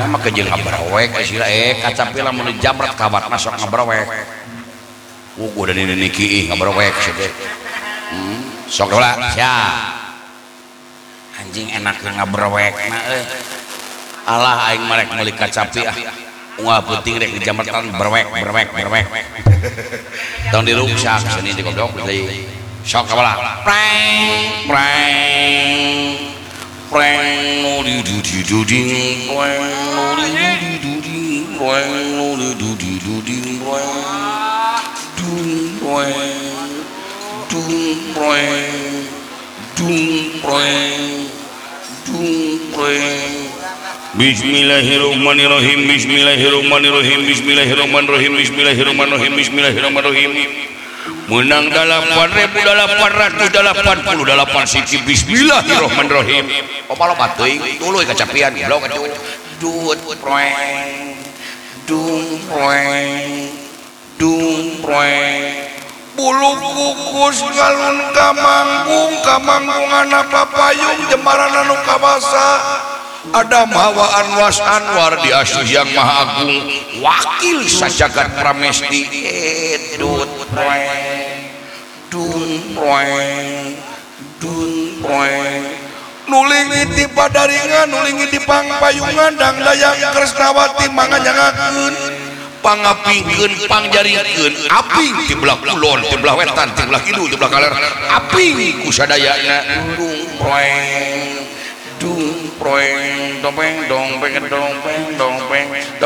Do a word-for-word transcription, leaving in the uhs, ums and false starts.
mah kejeung ngabrewek sila eh kacapi lamun dijamret kabat masuk ngabrewek uh udah ini niki ngabrewek sih hmm. Sok lah sia anjing enak ngabrewek na eh alah aing marek meuli kacapi ah ungah penting rek dijamretan berwek berwek berwek tong dirungsak sini di godok deui sok kalah preng preng preng no di di di di ding preng no di di di di ding preng no di di di di ding preng dung preng dung preng dung preng dung preng. Bismillahirrahmanirrahim Bismillahirrahmanirrahim Bismillahirrahmanirrahim Bismillahirrahmanirrahim Bismillahirrahmanirrahim menang delapan ribu delapan ratus delapan puluh delapan siji Bismillahirrahmanirrahim opal opat teuing tuluy kacapian blok atuh duut proeng dung proeng dung proeng bulu kukus galun kamanggung kamanggung anak papayung jembaran anu kabasa Adam Hawa Anwas Anwar di Asyuh yang Maha Agung wakil sajagat pramesti edut proeng dun proeng dun proeng nulingi di padaringan nulingi di pangpayungan dang dayang Kresnawati manganyangakeun pangapingkeun pangjarikeun aping di belah kulon di belah wetan di belah kidul di belah kaler aping ku sadayana dung proeng dung proeng dongpeng dongpeng dongpeng dongpeng